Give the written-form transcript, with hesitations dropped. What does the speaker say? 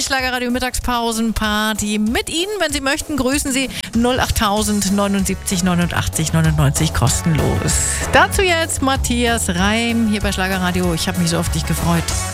Schlagerradio Mittagspausenparty. Mit Ihnen, wenn Sie möchten, grüßen Sie 08000 79 89 99 kostenlos. Dazu jetzt Matthias Reim hier bei Schlagerradio. Ich habe mich so auf dich gefreut.